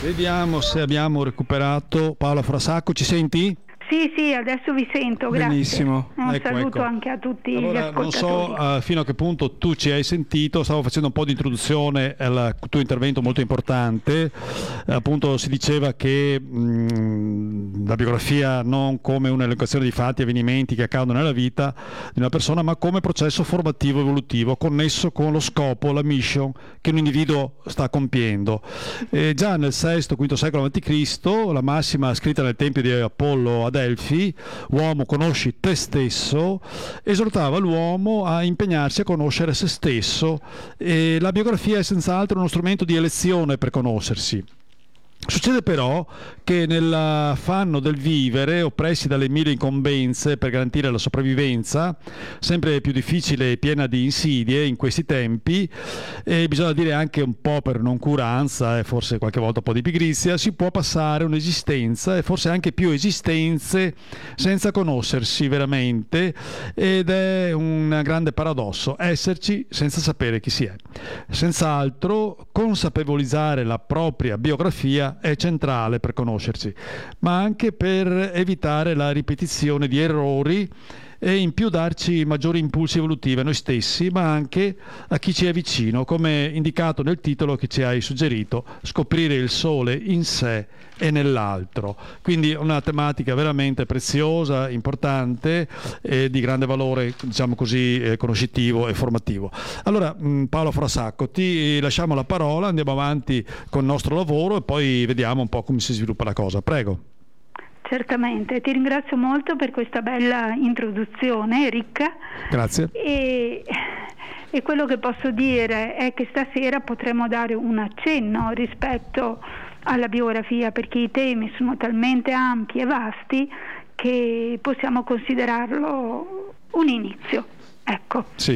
Vediamo se abbiamo recuperato Paola Frasacco, ci senti? Sì, adesso vi sento, grazie. Benissimo. Un saluto anche a tutti gli ascoltatori. Non so fino a che punto tu ci hai sentito, stavo facendo un po' di introduzione al tuo intervento molto importante, appunto si diceva che la biografia non come un'elencazione di fatti e avvenimenti che accadono nella vita di una persona, ma come processo formativo evolutivo connesso con lo scopo, la mission che un individuo sta compiendo. Già nel VI-V secolo a.C. la massima scritta nel tempio di Apollo a Delfi, uomo conosci te stesso, esortava l'uomo a impegnarsi a conoscere se stesso, e la biografia è senz'altro uno strumento di elezione per conoscersi. Succede però che nell'affanno del vivere, oppressi dalle mille incombenze per garantire la sopravvivenza, sempre più difficile e piena di insidie in questi tempi, e bisogna dire anche un po' per noncuranza e forse qualche volta un po' di pigrizia, si può passare un'esistenza e forse anche più esistenze senza conoscersi veramente, ed è un grande paradosso esserci senza sapere chi si è. Senz'altro consapevolizzare la propria biografia è centrale per conoscersi, ma anche per evitare la ripetizione di errori e in più darci maggiori impulsi evolutivi a noi stessi, ma anche a chi ci è vicino, come indicato nel titolo che ci hai suggerito, scoprire il sole in sé e nell'altro. Quindi una tematica veramente preziosa, importante e di grande valore, diciamo così, conoscitivo e formativo. Allora, Paolo Frasacco, ti lasciamo la parola, andiamo avanti con il nostro lavoro e poi vediamo un po' come si sviluppa la cosa. Prego. Certamente, ti ringrazio molto per questa bella introduzione, ricca. Grazie. E quello che posso dire è che stasera potremo dare un accenno rispetto alla biografia, perché i temi sono talmente ampi e vasti che possiamo considerarlo un inizio. Ecco. Sì.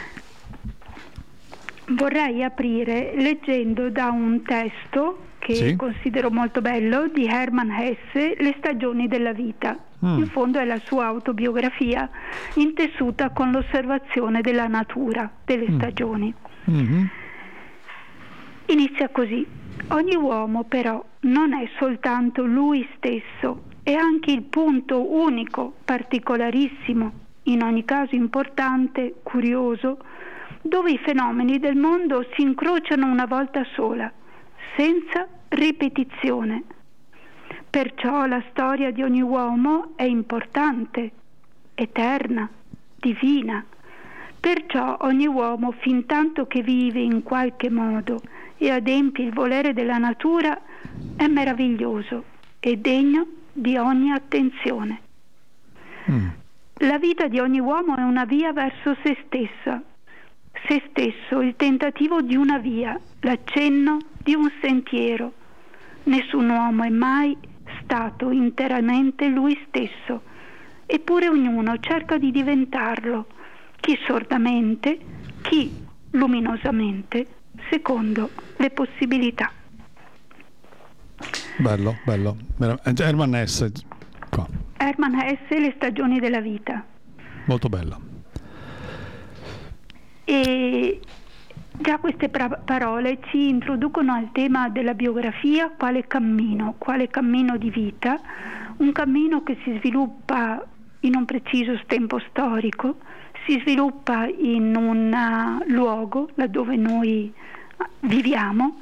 Vorrei aprire leggendo da un testo che considero molto bello, di Hermann Hesse, Le stagioni della vita. In fondo è la sua autobiografia intessuta con l'osservazione della natura, delle stagioni. Inizia così: ogni uomo però non è soltanto lui stesso, è anche il punto unico, particolarissimo, in ogni caso importante, curioso, dove i fenomeni del mondo si incrociano una volta sola, senza ripetizione. Perciò la storia di ogni uomo è importante, eterna, divina. Perciò ogni uomo, fin tanto che vive in qualche modo e adempie il volere della natura, è meraviglioso e degno di ogni attenzione. La vita di ogni uomo è una via verso se stessa, se stesso, il tentativo di una via, l'accenno di un sentiero. Nessun uomo è mai stato interamente lui stesso, eppure ognuno cerca di diventarlo, chi sordamente, chi luminosamente, secondo le possibilità. Bello. Hermann Hesse. Hermann Hesse, Le stagioni della vita. Molto bello. E già queste parole ci introducono al tema della biografia quale cammino di vita, un cammino che si sviluppa in un preciso tempo storico, si sviluppa in un luogo laddove noi viviamo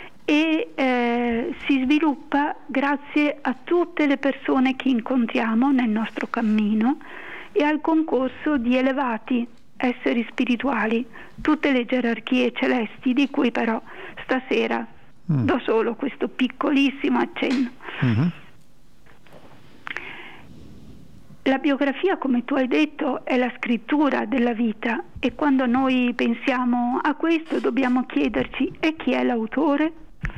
e si sviluppa grazie a tutte le persone che incontriamo nel nostro cammino e al concorso di elevati esseri spirituali, tutte le gerarchie celesti di cui però stasera do solo questo piccolissimo accenno. La biografia, come tu hai detto, è la scrittura della vita, e quando noi pensiamo a questo dobbiamo chiederci: e chi è l'autore?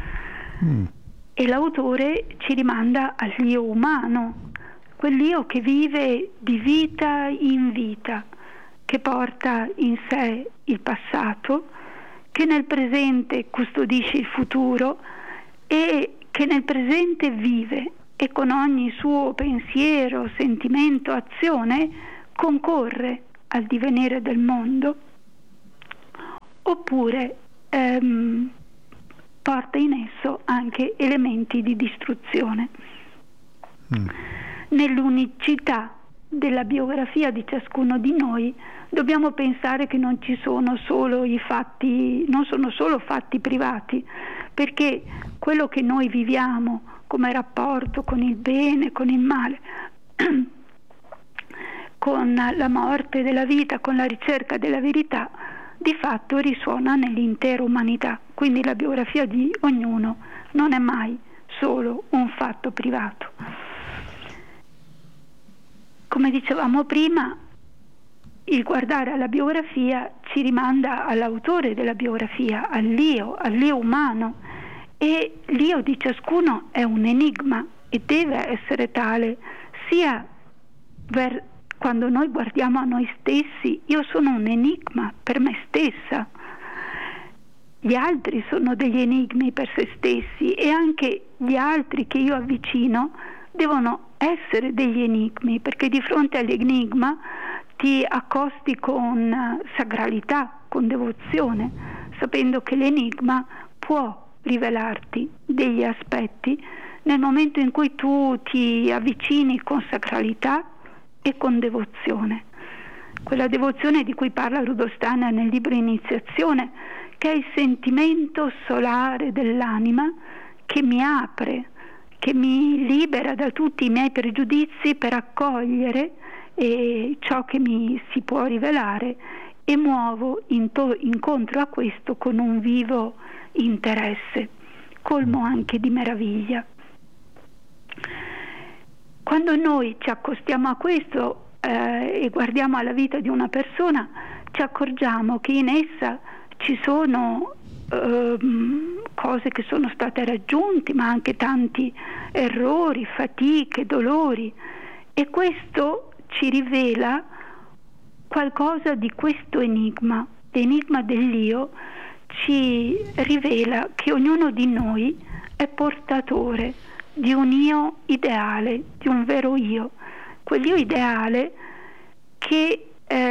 E l'autore ci rimanda all'io umano, quell'io che vive di vita in vita, che porta in sé il passato, che nel presente custodisce il futuro e che nel presente vive e con ogni suo pensiero, sentimento, azione concorre al divenire del mondo. Oppure porta in esso anche elementi di distruzione. Nell'unicità della biografia di ciascuno di noi dobbiamo pensare che non ci sono solo i fatti, non sono solo fatti privati, perché quello che noi viviamo come rapporto con il bene, con il male, con la morte della vita, con la ricerca della verità, di fatto risuona nell'intera umanità. Quindi la biografia di ognuno non è mai solo un fatto privato. Come dicevamo prima, il guardare alla biografia ci rimanda all'autore della biografia, all'io umano, e l'io di ciascuno è un enigma e deve essere tale, sia quando noi guardiamo a noi stessi. Io sono un enigma per me stessa, gli altri sono degli enigmi per se stessi, e anche gli altri che io avvicino devono essere degli enigmi, perché di fronte all'enigma ti accosti con sacralità, con devozione, sapendo che l'enigma può rivelarti degli aspetti nel momento in cui tu ti avvicini con sacralità e con devozione. Quella devozione di cui parla Rudolf Steiner nel libro Iniziazione, che è il sentimento solare dell'anima che mi apre, che mi libera da tutti i miei pregiudizi per accogliere ciò che mi si può rivelare, e muovo incontro a questo con un vivo interesse, colmo anche di meraviglia. Quando noi ci accostiamo a questo e guardiamo alla vita di una persona, ci accorgiamo che in essa ci sono cose che sono state raggiunte, ma anche tanti errori, fatiche, dolori, e questo ci rivela qualcosa di questo enigma. L'enigma dell'io ci rivela che ognuno di noi è portatore di un io ideale, di un vero io, quell'io ideale che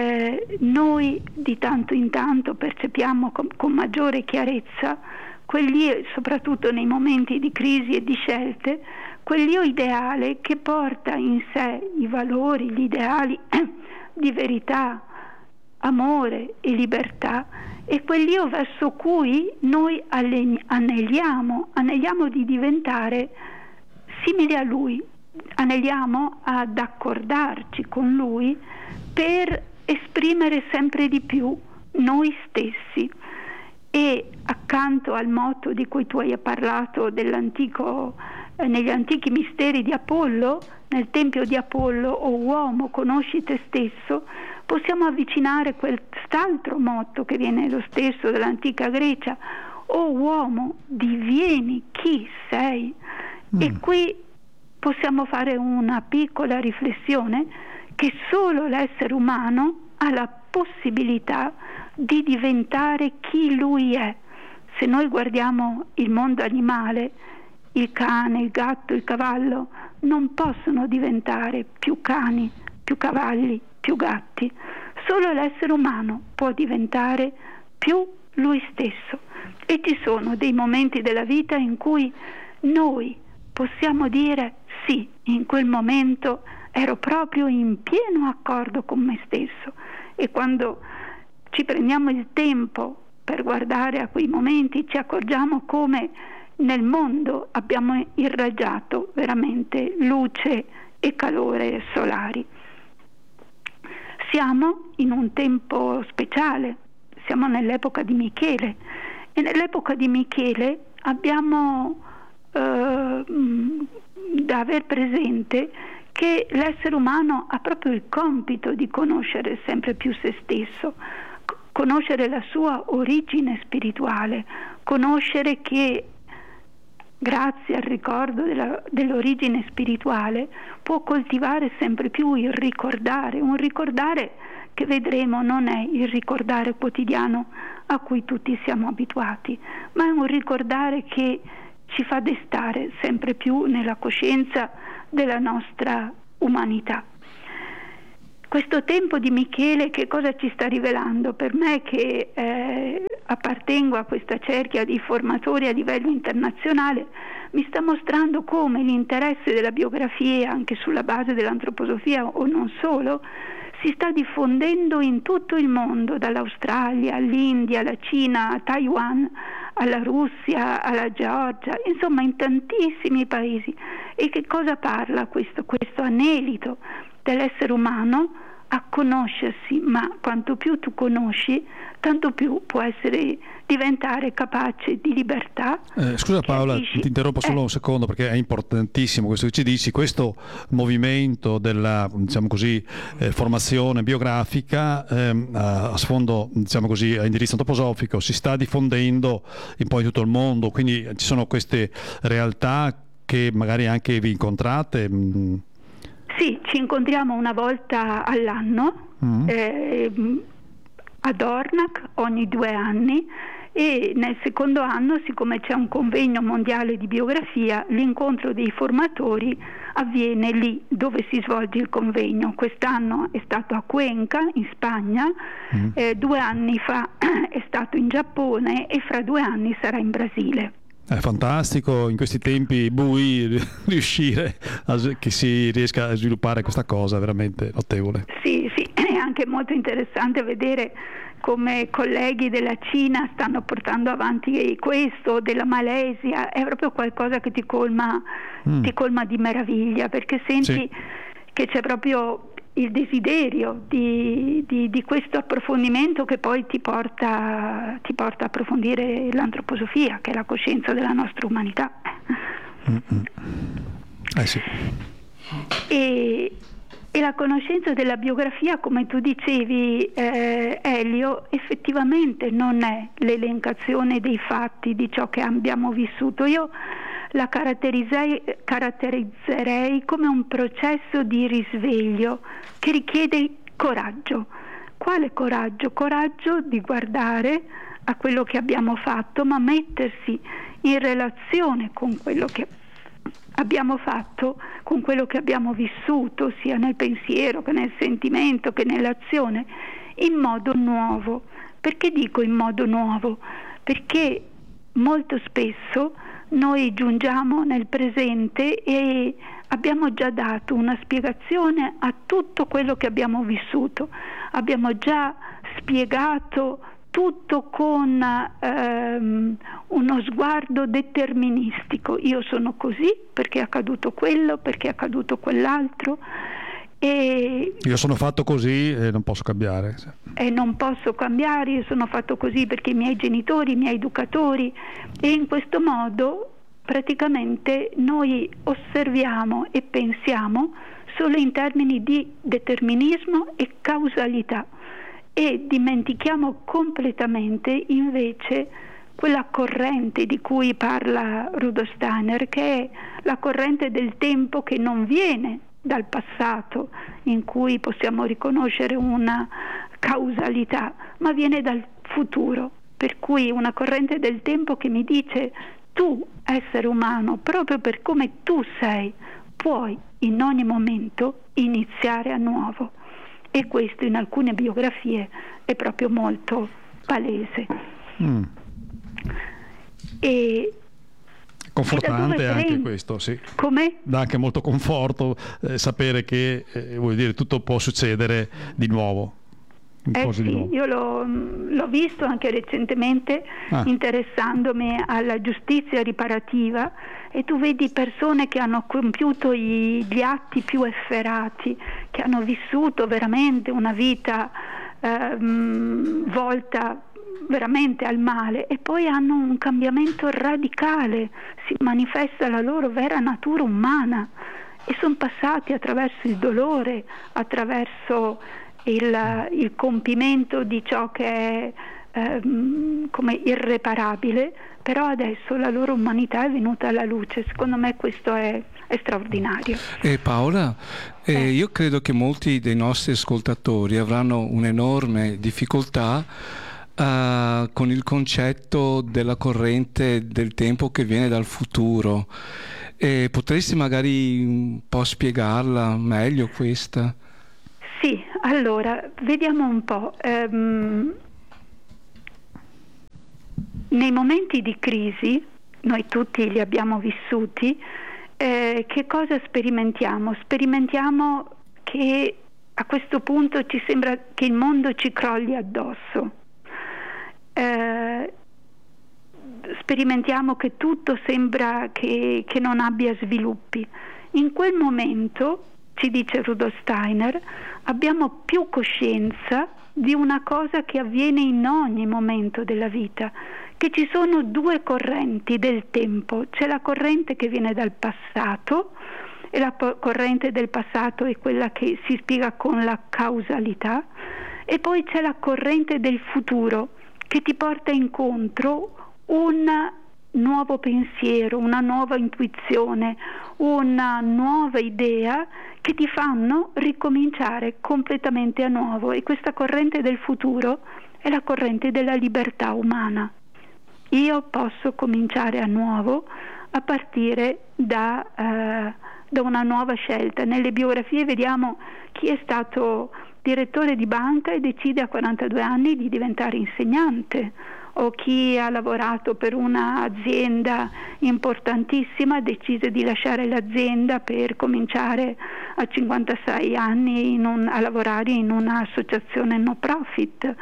noi di tanto in tanto percepiamo con maggiore chiarezza, quell'io, soprattutto nei momenti di crisi e di scelte, quell'io ideale che porta in sé i valori, gli ideali di verità, amore e libertà, e quell'io verso cui noi aneliamo di diventare simili a lui, aneliamo ad accordarci con lui per esprimere sempre di più noi stessi. E accanto al motto di cui tu hai parlato negli antichi misteri di Apollo, nel tempio di Apollo, o uomo conosci te stesso, possiamo avvicinare quest'altro motto che viene lo stesso dall'antica Grecia: o uomo, divieni chi sei. E qui possiamo fare una piccola riflessione, che solo l'essere umano ha la possibilità di diventare chi lui è. Se noi guardiamo il mondo animale, il cane, il gatto, il cavallo non possono diventare più cani, più cavalli, più gatti. Solo l'essere umano può diventare più lui stesso, e ci sono dei momenti della vita in cui noi possiamo dire: sì, in quel momento ero proprio in pieno accordo con me stesso. E quando ci prendiamo il tempo per guardare a quei momenti, ci accorgiamo come nel mondo abbiamo irraggiato veramente luce e calore solari. Siamo in un tempo speciale, siamo nell'epoca di Michele, e nell'epoca di Michele abbiamo da aver presente che l'essere umano ha proprio il compito di conoscere sempre più se stesso, conoscere la sua origine spirituale, conoscere che grazie al ricordo dell'origine spirituale può coltivare sempre più il ricordare, un ricordare che vedremo non è il ricordare quotidiano a cui tutti siamo abituati, ma è un ricordare che ci fa destare sempre più nella coscienza della nostra umanità. Questo tempo di Michele che cosa ci sta rivelando? Per me che appartengo a questa cerchia di formatori a livello internazionale, mi sta mostrando come l'interesse della biografia, anche sulla base dell'antroposofia o non solo, si sta diffondendo in tutto il mondo, dall'Australia all'India, alla Cina, a Taiwan, alla Russia, alla Georgia, insomma in tantissimi paesi. E che cosa parla questo anelito dell'essere umano a conoscersi, ma quanto più tu conosci, tanto più può diventare capace di libertà. Scusa Paola, ti interrompo solo un secondo, perché è importantissimo questo che ci dici. Questo movimento della, diciamo così, formazione biografica a sfondo, diciamo così, a indirizzo antroposofico si sta diffondendo in poi tutto il mondo, quindi ci sono queste realtà che magari anche vi incontrate. Sì, ci incontriamo una volta all'anno ad Ornac ogni 2 anni, e nel secondo anno, siccome c'è un convegno mondiale di biografia, l'incontro dei formatori avviene lì dove si svolge il convegno. Quest'anno è stato a Cuenca in Spagna, 2 anni fa è stato in Giappone e fra 2 anni sarà in Brasile. È fantastico in questi tempi bui riuscire che si riesca a sviluppare questa cosa, veramente notevole. Sì, è anche molto interessante vedere come colleghi della Cina stanno portando avanti questo, della Malesia. È proprio qualcosa che ti colma di meraviglia, perché senti che c'è proprio il desiderio di questo approfondimento che poi ti porta a approfondire l'antroposofia, che è la coscienza della nostra umanità. Sì. E la conoscenza della biografia, come tu dicevi, Elio, effettivamente non è l'elencazione dei fatti, di ciò che abbiamo vissuto. Io la caratterizzerei come un processo di risveglio che richiede coraggio. Quale coraggio? Coraggio di guardare a quello che abbiamo fatto, ma mettersi in relazione con quello che abbiamo fatto, con quello che abbiamo vissuto, sia nel pensiero che nel sentimento che nell'azione, in modo nuovo. Perché dico in modo nuovo? Perché molto spesso noi giungiamo nel presente e abbiamo già dato una spiegazione a tutto quello che abbiamo vissuto, abbiamo già spiegato tutto con uno sguardo deterministico. Io sono così perché è accaduto quello, perché è accaduto quell'altro, e io sono fatto così e non posso cambiare. E non posso cambiare, io sono fatto così perché i miei genitori, i miei educatori, e in questo modo praticamente noi osserviamo e pensiamo solo in termini di determinismo e causalità, e dimentichiamo completamente invece quella corrente di cui parla Rudolf Steiner, che è la corrente del tempo che non viene dal passato, in cui possiamo riconoscere una causalità, ma viene dal futuro, per cui una corrente del tempo che mi dice: tu, essere umano, proprio per come tu sei, puoi in ogni momento iniziare a nuovo. E questo in alcune biografie è proprio molto palese. E confortante anche questo, sì. Come? Dà anche molto conforto sapere che vuol dire tutto può succedere di nuovo. Sì, io l'ho visto anche recentemente interessandomi alla giustizia riparativa, e tu vedi persone che hanno compiuto gli atti più efferati, che hanno vissuto veramente una vita volta veramente al male, e poi hanno un cambiamento radicale, si manifesta la loro vera natura umana, e sono passati attraverso il dolore, attraverso il compimento di ciò che è come irreparabile, però adesso la loro umanità è venuta alla luce. Secondo me questo è straordinario. Paola, io credo che molti dei nostri ascoltatori avranno un'enorme difficoltà con il concetto della corrente del tempo che viene dal futuro. Potresti magari un po' spiegarla meglio questa? Sì, allora, vediamo un po'. Nei momenti di crisi, noi tutti li abbiamo vissuti, che cosa sperimentiamo? Sperimentiamo che a questo punto ci sembra che il mondo ci crolli addosso. Sperimentiamo che tutto sembra che non abbia sviluppi. In quel momento, ci dice Rudolf Steiner, abbiamo più coscienza di una cosa che avviene in ogni momento della vita, che ci sono due correnti del tempo. C'è la corrente che viene dal passato, e la corrente del passato è quella che si spiega con la causalità, e poi c'è la corrente del futuro che ti porta incontro un nuovo pensiero, una nuova intuizione, una nuova idea che ti fanno ricominciare completamente a nuovo. E questa corrente del futuro è la corrente della libertà umana. Io posso cominciare a nuovo a partire da una nuova scelta. Nelle biografie vediamo chi è stato direttore di banca e decide a 42 anni di diventare insegnante, o chi ha lavorato per un'azienda importantissima decise di lasciare l'azienda per cominciare a 56 anni a lavorare in un'associazione no profit.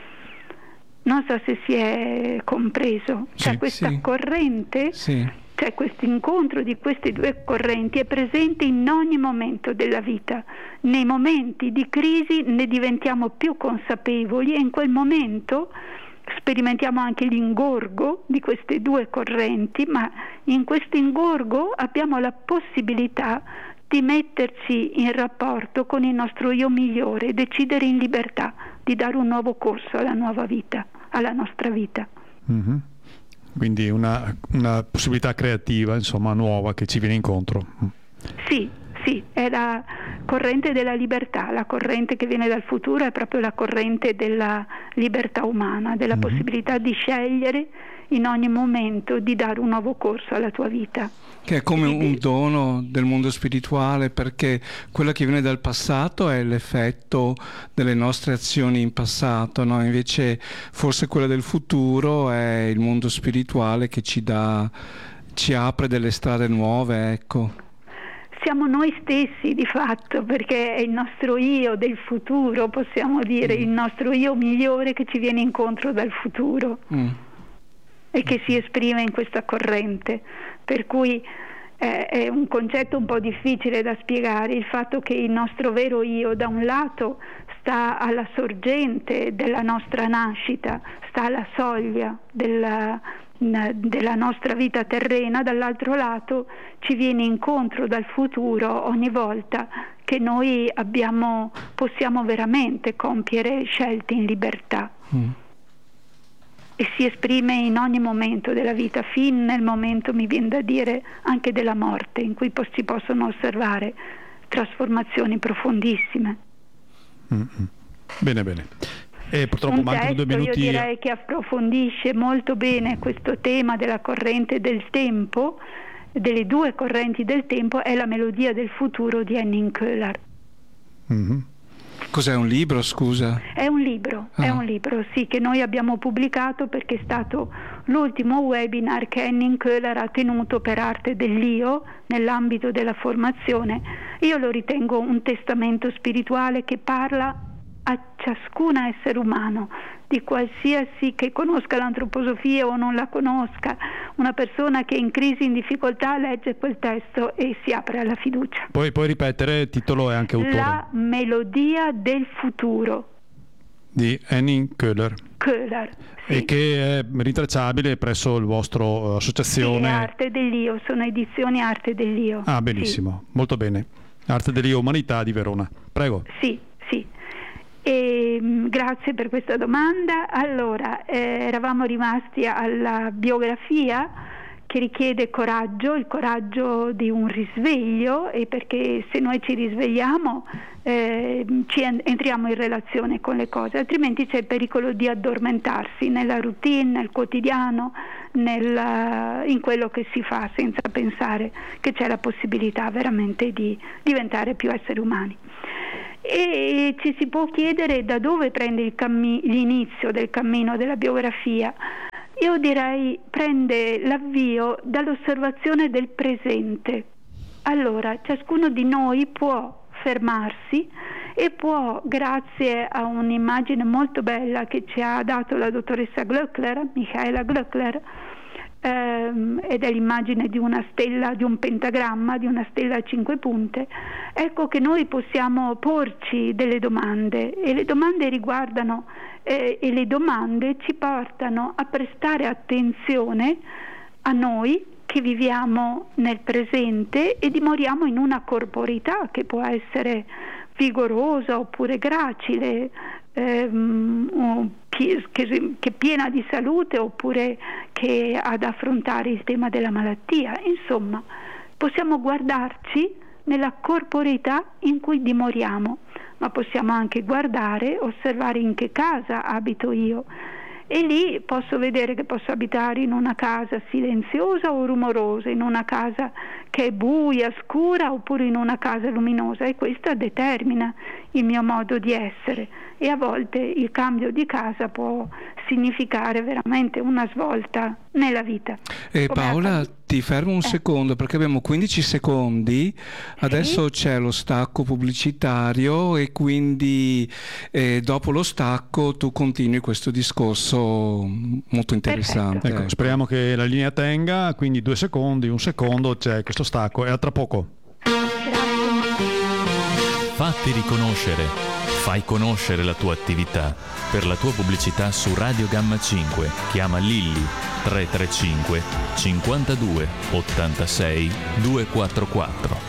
Non so se si è compreso. C'è questa corrente, c'è questo incontro di queste due correnti, è presente in ogni momento della vita. Nei momenti di crisi ne diventiamo più consapevoli e in quel momento sperimentiamo anche l'ingorgo di queste due correnti, ma in questo ingorgo abbiamo la possibilità di metterci in rapporto con il nostro io migliore e decidere in libertà di dare un nuovo corso alla nuova vita, alla nostra vita. Mm-hmm. Quindi una possibilità creativa, insomma, nuova che ci viene incontro. Sì, è la corrente della libertà, la corrente che viene dal futuro è proprio la corrente della libertà umana, della possibilità di scegliere in ogni momento di dare un nuovo corso alla tua vita. Che è come un dono del mondo spirituale, perché quella che viene dal passato è l'effetto delle nostre azioni in passato, no? Invece forse quella del futuro è il mondo spirituale che ci apre delle strade nuove, ecco. Siamo noi stessi di fatto, perché è il nostro io del futuro, possiamo dire, il nostro io migliore che ci viene incontro dal futuro e che si esprime in questa corrente, per cui è un concetto un po' difficile da spiegare, il fatto che il nostro vero io da un lato sta alla sorgente della nostra nascita, sta alla soglia della nostra vita terrena, dall'altro lato ci viene incontro dal futuro ogni volta che noi possiamo veramente compiere scelte in libertà. E si esprime in ogni momento della vita, fin nel momento, mi viene da dire, anche della morte, in cui si possono osservare trasformazioni profondissime. Bene. E purtroppo mancano 2 minuti. Io direi che approfondisce molto bene questo tema della corrente del tempo, delle due correnti del tempo, è La melodia del futuro di Henning Köhler. Cos'è, un libro, scusa? È un libro, sì, che noi abbiamo pubblicato perché è stato l'ultimo webinar che Henning Köhler ha tenuto per Arte dell'Io nell'ambito della formazione. Io lo ritengo un testamento spirituale che parla a ciascun essere umano, di qualsiasi, che conosca l'antroposofia o non la conosca, una persona che è in crisi, in difficoltà, legge quel testo e si apre alla fiducia. Puoi ripetere il titolo e anche autore? La melodia del futuro di Henning Köhler. Sì. E che è rintracciabile presso il vostro associazione. Sì, Arte dell'Io, sono edizioni Arte dell'Io. Ah, benissimo, sì. Molto bene. Arte dell'Io Umanità di Verona. Prego. Sì. E, grazie per questa domanda. Allora, eravamo rimasti alla biografia che richiede coraggio, il coraggio di un risveglio, e perché se noi ci risvegliamo entriamo in relazione con le cose, altrimenti c'è il pericolo di addormentarsi nella routine, nel quotidiano, in quello che si fa, senza pensare che c'è la possibilità veramente di diventare più esseri umani. E ci si può chiedere da dove prende l'inizio del cammino della biografia. Io direi prende l'avvio dall'osservazione del presente. Allora, ciascuno di noi può fermarsi e può, grazie a un'immagine molto bella che ci ha dato la dottoressa Glöckler, Michaela Glöckler, ed è l'immagine di una stella, di un pentagramma, di una stella a 5 punte, ecco che noi possiamo porci delle domande, e le domande riguardano e le domande ci portano a prestare attenzione a noi che viviamo nel presente e dimoriamo in una corporeità che può essere vigorosa oppure gracile, che è piena di salute oppure che ha da affrontare il tema della malattia. Insomma, possiamo guardarci nella corporeità in cui dimoriamo, ma possiamo anche guardare, osservare in che casa abito io, e lì posso vedere che posso abitare in una casa silenziosa o rumorosa, in una casa che è buia, scura, oppure in una casa luminosa, e questo determina il mio modo di essere. E a volte il cambio di casa può significare veramente una svolta nella vita. Paola, ti fermo un secondo perché abbiamo 15 secondi, adesso c'è lo stacco pubblicitario e quindi dopo lo stacco tu continui questo discorso molto interessante. Ecco, speriamo che la linea tenga, quindi 2 secondi, 1 secondo, c'è questo stacco e a tra poco. Fatti riconoscere, fai conoscere la tua attività. Per la tua pubblicità su Radio Gamma 5 chiama Lilli 335 52 86 244.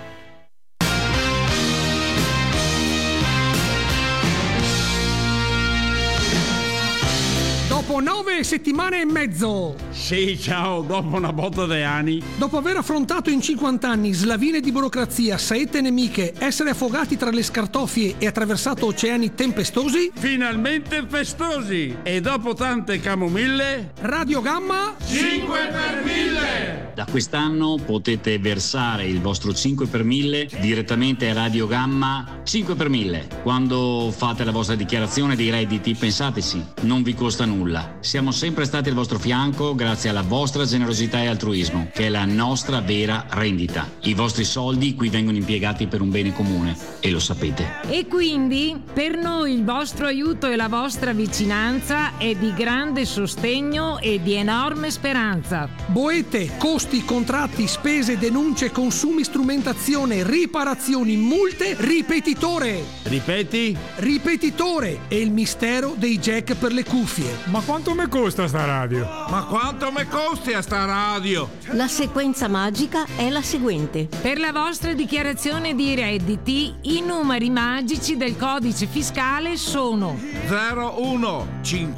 Dopo 9 settimane e mezzo. Sì, ciao, dopo una botta di anni. Dopo aver affrontato in 50 anni slavine di burocrazia, saette nemiche, essere affogati tra le scartoffie e attraversato oceani tempestosi, Finalmente festosi. E dopo tante camomille, Radio Gamma 5 per 1000. Da quest'anno potete versare il vostro 5 per 1000 direttamente a Radio Gamma 5 per 1000. Quando fate la vostra dichiarazione dei redditi, pensateci, non vi costa nulla. Siamo sempre stati al vostro fianco grazie alla vostra generosità e altruismo, che è la nostra vera rendita. I vostri soldi qui vengono impiegati per un bene comune e lo sapete. E quindi per noi il vostro aiuto e la vostra vicinanza è di grande sostegno e di enorme speranza. boete, costi, contratti, spese, denunce, consumi, strumentazione, riparazioni, multe, ripetitore. Ripeti? Ripetitore è il mistero dei jack per le cuffie. Ma quanto mi costa sta radio? Ma quanto mi costi a sta radio? La sequenza magica è la seguente. Per la vostra dichiarazione di redditi, i numeri magici del codice fiscale sono 01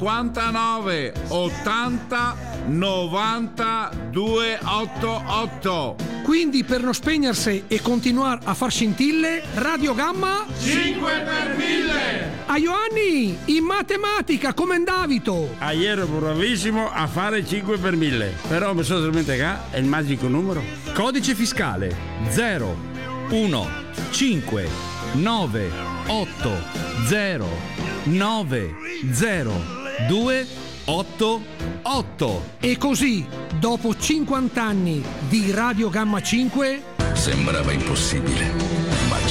59 80 90 288. Quindi per non spegnersi e continuare a far scintille, Radio Gamma 5 per 1000. a Ioanni, in matematica come andavito? Ieri ero bravissimo a fare 5 per 1000. Però mi sono dimenticato è il magico numero. Codice fiscale 0 1 5 9 8 0 9 0 2 8 8. E così, dopo 50 anni di Radio Gamma 5, sembrava impossibile.